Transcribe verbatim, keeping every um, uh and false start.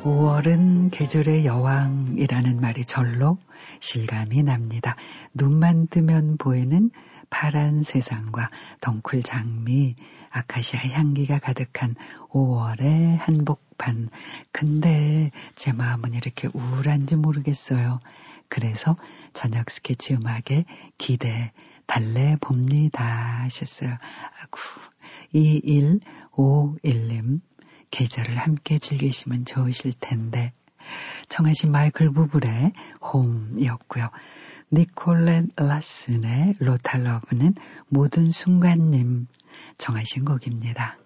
오월은 계절의 여왕이라는 말이 절로 실감이 납니다. 눈만 뜨면 보이는 파란 세상과 덩쿨 장미, 아카시아 향기가 가득한 오월의 한복판. 근데 제 마음은 이렇게 우울한지 모르겠어요. 그래서 저녁 스케치 음악에 기대 달래봅니다 하셨어요. 아구, 이일오일님 계절을 함께 즐기시면 좋으실 텐데. 청하신 마이클 부블의 홈이었고요. 니콜렛 라슨의 로탈러브는 모든 순간님 청하신 곡입니다.